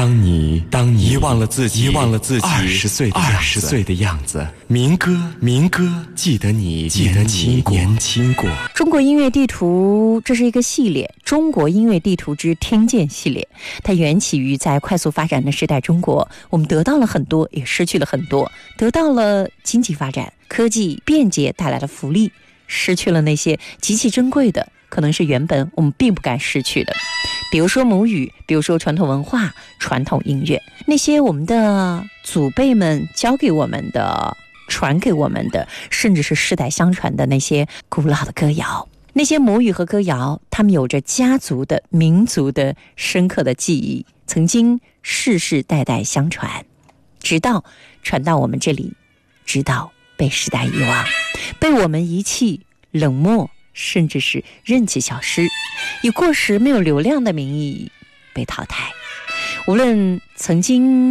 当你遗忘了自己20岁的样子，民歌，记得你年轻过。 中国音乐地图，这是一个系列，中国音乐地图之听见系列。它缘起于在快速发展的时代中国，我们得到了很多，也失去了很多。得到了经济发展、科技便捷带来的福利，失去了那些极其珍贵的，可能是原本我们并不敢失去的。比如说母语，比如说传统文化、传统音乐，那些我们的祖辈们教给我们的、传给我们的，甚至是世代相传的那些古老的歌谣。那些母语和歌谣，他们有着家族的、民族的深刻的记忆，曾经世世代代相传，直到传到我们这里，直到被时代遗忘，被我们遗弃、冷漠，甚至是任其消失，以过时没有流量的名义被淘汰。无论曾经